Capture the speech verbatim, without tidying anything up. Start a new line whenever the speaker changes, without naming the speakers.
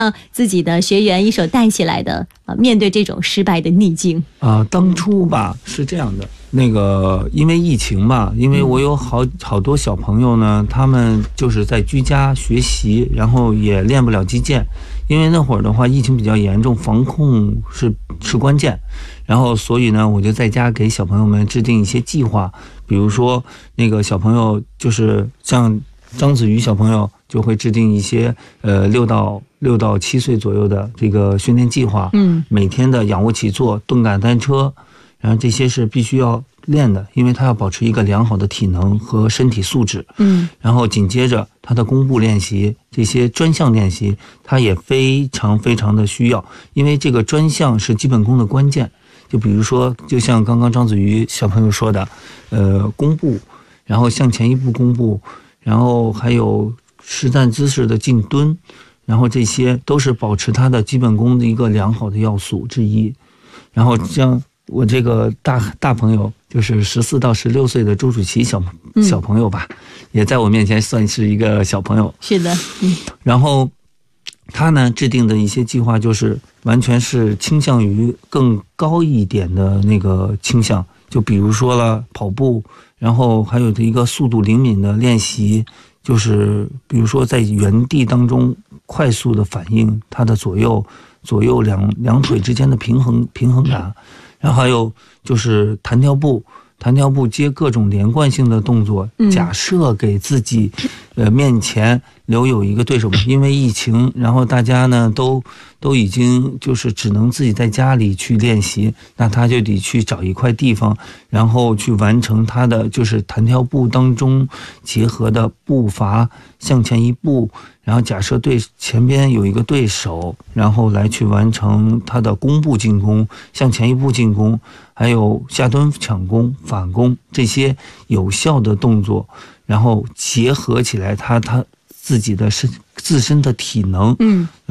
让自己的学员一手带起来的啊，面对这种失败的逆境
啊、呃，当初吧是这样的，那个因为疫情吧，因为我有好好多小朋友呢，他们就是在居家学习，然后也练不了击剑，因为那会儿的话疫情比较严重，防控是是关键，然后所以呢，我就在家给小朋友们制定一些计划，比如说那个小朋友就是像张子瑜小朋友就会制定一些呃六到六到七岁左右的这个训练计划，嗯，每天的仰卧起坐、动感单车，然后这些是必须要练的，因为他要保持一个良好的体能和身体素质，嗯，然后紧接着他的弓步练习，这些专项练习，他也非常非常的需要，因为这个专项是基本功的关键。就比如说，就像刚刚张子瑜小朋友说的，呃，弓步，然后向前一步弓步，然后还有实战姿势的进蹲，然后这些都是保持他的基本功的一个良好的要素之一。然后像我这个大大朋友，就是十四到十六岁的周楚琪小小朋友吧，嗯，也在我面前算是一个小朋友。
是的，嗯，
然后他呢制定的一些计划就是完全是倾向于更高一点的那个倾向，就比如说了跑步，然后还有一个速度灵敏的练习，就是比如说在原地当中快速的反应他的左右左右两两腿之间的平衡平衡感，然后还有就是弹跳步。弹跳步接各种连贯性的动作，假设给自己呃面前留有一个对手，因为疫情，然后大家呢都都已经就是只能自己在家里去练习，那他就得去找一块地方，然后去完成他的就是弹跳步当中结合的步伐，向前一步，然后假设对前边有一个对手，然后来去完成他的弓步进攻，向前一步进攻，还有下蹲抢攻、反攻这些有效的动作，然后结合起来他他自己的身自身的体能，嗯。